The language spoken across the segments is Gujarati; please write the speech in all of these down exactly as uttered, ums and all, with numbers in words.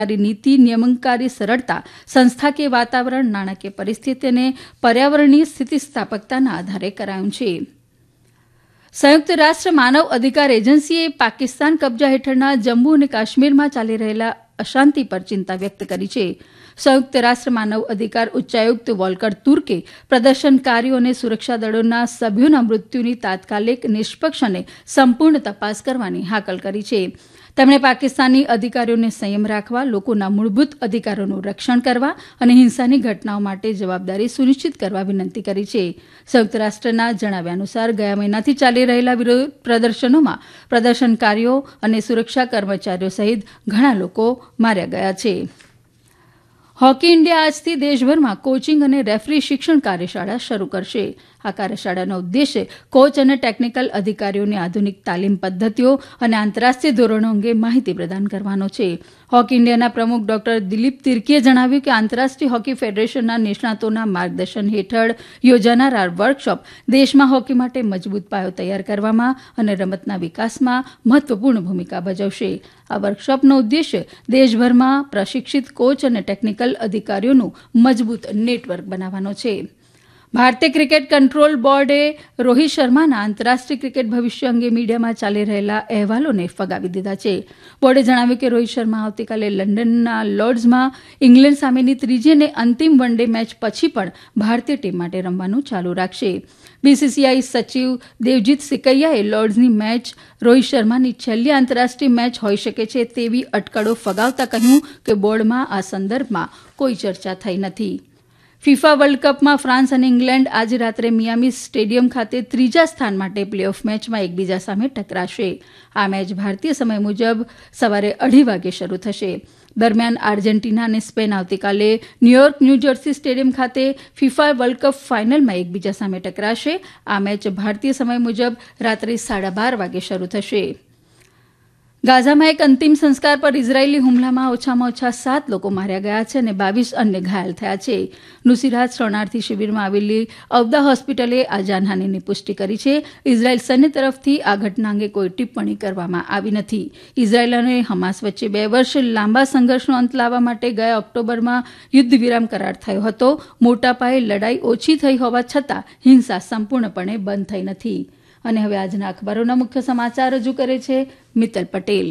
નીતિ, નિયમનકારી સરળતા, સંસ્થાકીય વાતાવરણ, નાણાકીય પરિસ્થિતિ અને પર્યાવરણીય સ્થિતિસ્થાપકતાના આધારે કરાયું છે. સંયુક્ત રાષ્ટ્ર માનવ અધિકાર એજન્સીએ પાકિસ્તાન કબજા હેઠળના જમ્મુ અને કાશ્મીરમાં ચાલી રહેલા અશાંતિ પર ચિંતા વ્યક્ત કરી છે. સંયુક્ત રાષ્ટ્ર માનવ અધિકાર ઉચ્ચાયુક્ત વોલ્કર તુર્કે પ્રદર્શનકારીઓ અને સુરક્ષા દળોના સભ્યોના મૃત્યુની તાત્કાલિક, નિષ્પક્ષ અને સંપૂર્ણ તપાસ કરવાની હાકલ કરી છે. તેમણે પાકિસ્તાની અધિકારીઓને સંયમ રાખવા, લોકોના મૂળભૂત અધિકારોનું રક્ષણ કરવા અને હિંસાની ઘટનાઓ માટે જવાબદારી સુનિશ્ચિત કરવા વિનંતી કરી છે. સંયુક્ત રાષ્ટ્રના જણાવ્યા અનુસાર ગયા મહિનાથી ચાલી રહેલા વિરોધ પ્રદર્શનોમાં પ્રદર્શનકારીઓ અને સુરક્ષા કર્મચારીઓ સહિત ઘણા લોકો માર્યા ગયા છે. હોકી ઇન્ડિયા આજથી દેશભરમાં કોચિંગ અને રેફરી શિક્ષણ કાર્યશાળા શરૂ કરશે. આ કાર્યશાળાનો ઉદ્દેશ્ય કોચ અને ટેકનિકલ અધિકારીઓને આધુનિક તાલીમ પદ્ધતિઓ અને આંતરરાષ્ટ્રીય ધોરણો અંગે માહિતી પ્રદાન કરવાનો છે. હોકી ઇન્ડિયાના પ્રમુખ ડોક્ટર દિલીપ તિર્કીએ જણાવ્યું કે આંતરરાષ્ટ્રીય હોકી ફેડરેશનના નિષ્ણાતોના માર્ગદર્શન હેઠળ યોજાનાર આ વર્કશોપ દેશમાં હોકી માટે મજબૂત પાયો તૈયાર કરવામાં અને રમતના વિકાસમાં મહત્વપૂર્ણ ભૂમિકા ભજવશે. આ વર્કશોપનો ઉદ્દેશ્ય દેશભરમાં પ્રશિક્ષિત કોચ અને ટેકનિકલ અધિકારીઓનું મજબૂત નેટવર્ક બનાવવાનો છે. ભારતીય ક્રિકેટ કંટ્રોલ બોર્ડે રોહિત શર્માના આંતરરાષ્ટ્રીય ક્રિકેટ ભવિષ્ય અંગે મીડિયામાં ચાલી રહેલા અહેવાલોને ફગાવી દીધા છે. બોર્ડે જણાવ્યું કે રોહિત શર્મા આવતીકાલે લંડનના લોર્ડ્સમાં ઇંગ્લેન્ડ સામેની ત્રીજી અને અંતિમ વન ડે મેચ પછી પણ ભારતીય ટીમ માટે રમવાનું ચાલુ રાખશે. બીસીસીઆઈ સચિવ દેવજીત સિકૈયાએ લોર્ડ્સની મેચ રોહિત શર્માની છેલ્લી આંતરરાષ્ટ્રીય મેચ હોઈ શકે છે તેવી અટકળો ફગાવતા કહ્યું કે બોર્ડમાં આ સંદર્ભમાં કોઈ ચર્ચા થઈ નથી. ફિફા વર્લ્ડ કપમાં ફ્રાન્સ અને ઇંગ્લેન્ડ આજે રાત્રે મિયામી સ્ટેડિયમ ખાતે ત્રીજા સ્થાન માટે પ્લે ઓફ મેચમાં એકબીજા સામે ટકરાશે. આ મેચ ભારતીય સમય મુજબ સવારે અઢી વાગે શરૂ થશે. દરમિયાન આર્જેન્ટિના અને સ્પેન આવતીકાલે ન્યૂયોર્ક ન્યૂ જર્સી સ્ટેડિયમ ખાતે ફિફા વર્લ્ડ કપ ફાઇનલમાં એકબીજા સામે ટકરાશે. આ મેચ ભારતીય સમય મુજબ રાત્રે સાડા બાર વાગે શરૂ થશે. ગાઝામાં એક અંતિમ સંસ્કાર પર ઇઝરાયેલી હુમલામાં ઓછામાં ઓછા સાત લોકો માર્યા ગયા છે અને બાવીસ અન્ય ઘાયલ થયા છે. નુસીરાત શરણાર્થી શિબિરમાં આવેલી અવદા હોસ્પિટલે આ જાનહાનિની પુષ્ટિ કરી છે. ઇઝરાયેલ સૈન્ય તરફથી આ ઘટના અંગે કોઈ ટિપ્પણી કરવામાં આવી નથી. ઇઝરાયેલ અને હમાસ વચ્ચે બે વર્ષ લાંબા સંઘર્ષનો અંત લાવવા માટે ગયા ઓક્ટોબરમાં યુદ્ધ વિરામ કરાર થયો હતો. મોટા પાયે લડાઈ ઓછી થઈ હોવા છતાં હિંસા સંપૂર્ણપણે બંધ થઈ નથી. અને હવે આજના અખબારોના મુખ્ય સમાચાર રજૂ કરે છે મિત્તલ પટેલ.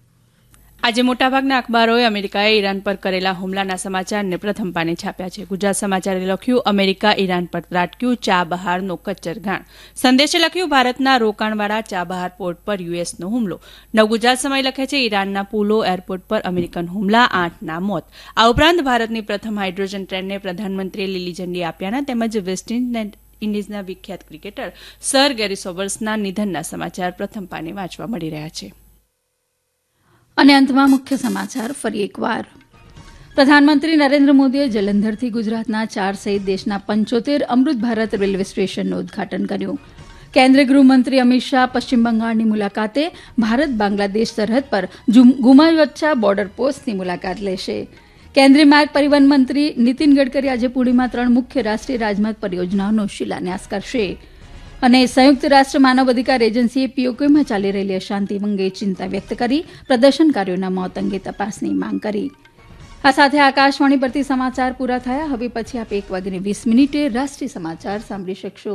આજે મોટાભાગના અખબારોએ અમેરિકાએ ઈરાન પર કરેલા હુમલાના સમાચારને પ્રથમ પાને છાપ્યા છે. ગુજરાત સમાચારે લખ્યું, અમેરિકા ઈરાન પર ત્રાટક્યું, ચા બહારનો કચ્ચરઘાણ. સંદેશે લખ્યું, ભારતના રોકાણવાળા ચા બહાર પોર્ટ પર યુએસનો હુમલો. નવ ગુજરાત સમય લખે છે, ઈરાનના પુલો એરપોર્ટ પર અમેરિકન હુમલા, આઠના મોત. આ ઉપરાંત ભારતની પ્રથમ હાઇડ્રોજન ટ્રેનને પ્રધાનમંત્રીએ લીલી ઝંડી આપ્યાના તેમજ વેસ્ટ ઇન્ડિઝના વિખ્યાત ક્રિકેટર સર ગેરી સોબર્સના નિધનના સમાચાર પ્રથમ પાને વાંચવા મળી રહ્યા છે. અને અંતમાં મુખ્ય સમાચાર ફરી એકવાર. પ્રધાનમંત્રી નરેન્દ્ર મોદીએ જલંધરથી ગુજરાતના ચાર સહિત દેશના પંચોતેર અમૃત ભારત રેલવે સ્ટેશનનું ઉદઘાટન કર્યું. કેન્દ્રીય ગૃહમંત્રી અમિત શાહ પશ્ચિમ બંગાળની મુલાકાતે ભારત બાંગ્લાદેશ સરહદ પર ગુમાવચ્છા બોર્ડર પોસ્ટની મુલાકાત લેશે. કેન્દ્રીય માર્ગ પરિવહન મંત્રી નીતિન ગડકરી આજે પુણેમાં ત્રણ મુખ્ય રાષ્ટ્રીય રાજમાર્ગ પરિયોજનાઓનો શિલાન્યાસ કરશે. અને સંયુક્ત રાષ્ટ્ર માનવ અધિકાર એજન્સીએ પીઓકેમાં ચાલી રહેલી અશાંતિ અંગે ચિંતા વ્યક્ત કરી પ્રદર્શનકારીઓના મોત અંગે તપાસની માંગ કરી. આ સાથે આકાશવાણી પરથી સમાચાર પૂરા થયા. હવે પછી આપ એક વાગ્યે વીસ મિનિટે રાષ્ટ્રીય સમાચાર સાંભળી શકશો.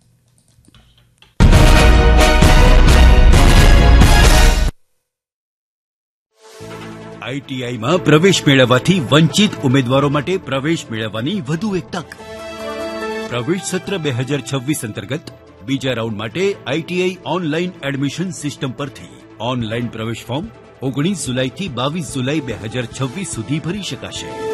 આઈટીઆઈમાં પ્રવેશ મેળવવાથી વંચિત ઉમેદવારો માટે પ્રવેશ મેળવવાની વધુ એક તક. પ્રવેશ સત્ર બે હજાર છવ્વીસ અંતર્ગત બીજા રાઉન્ડ માટે આઈટીઆઈ ઓનલાઈન એડમિશન સિસ્ટમ પરથી ઓનલાઈન પ્રવેશ ફોર્મ ઓગણીસ જુલાઈથી બાવીસ જુલાઈ બે હજાર છવ્વીસ સુધી ભરી શકાશે.